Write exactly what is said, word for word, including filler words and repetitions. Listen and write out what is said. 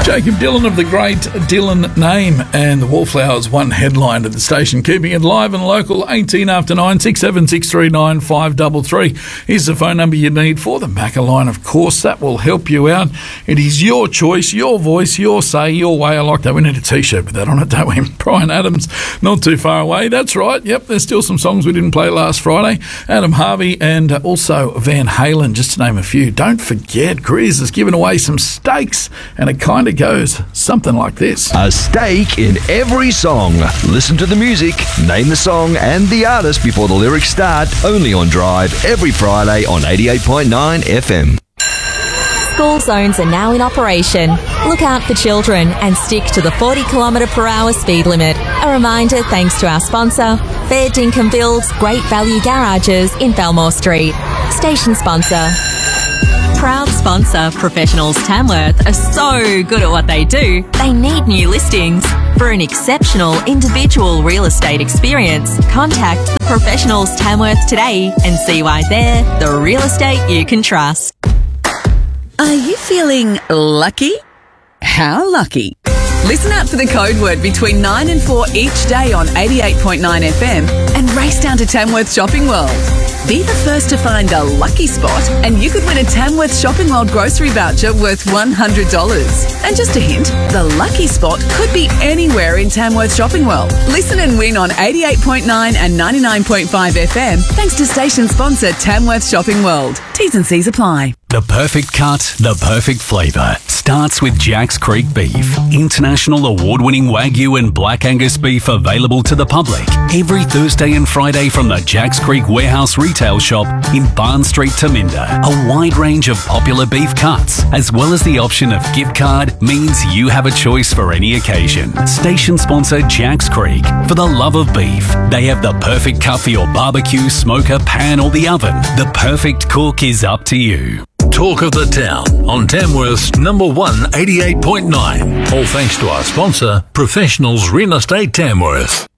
Jacob Dylan of the great Dylan name, and the Wallflowers one headline at the station, keeping it live and local. Eighteen after nine, six seven six three nine five three three. Here's the phone number you need for the Macca line. Of course, that will help you out. It is your choice, your voice, your say, your way. I like that. We need a T-shirt with that on it, don't we? Brian Adams, not too far away. That's right. Yep, there's still some songs we didn't play last Friday. Adam Harvey and also Van Halen, just to name a few. Don't forget, Grizz has given away some steaks, and it kind of goes something like this. A steak in every song. Listen to the music, name the song and the artist before the lyrics start. Only on Drive every Friday on eighty-eight point nine F M. School zones are now in operation. Look out for children and stick to the forty kilometre per hour speed limit. A reminder thanks to our sponsor, Fair Dinkum Builds Great Value Garages in Belmore Street. Station sponsor. Proud sponsor, Professionals Tamworth are so good at what they do, they need new listings. For an exceptional individual real estate experience, contact the Professionals Tamworth today and see why they're the real estate you can trust. Are you feeling lucky? How lucky? Listen out for the code word between nine and four each day on eighty-eight point nine F M and race down to Tamworth Shopping World. Be the first to find a lucky spot and you could win a Tamworth Shopping World grocery voucher worth one hundred dollars. And just a hint, the lucky spot could be anywhere in Tamworth Shopping World. Listen and win on eighty-eight point nine and ninety-nine point five F M thanks to station sponsor Tamworth Shopping World. T's and C's apply. The perfect cut, the perfect flavour starts with Jack's Creek Beef. International award-winning Wagyu and Black Angus beef available to the public every Thursday and Friday from the Jack's Creek Warehouse Retail Shop in Barn Street, Taminda. A wide range of popular beef cuts, as well as the option of gift card, means you have a choice for any occasion. Station sponsor Jack's Creek. For the love of beef, they have the perfect cut for your barbecue, smoker, pan or the oven. The perfect cook is up to you. Talk of the town on Tamworth's number one eighty-eight point nine. All thanks to our sponsor, Professionals Real Estate Tamworth.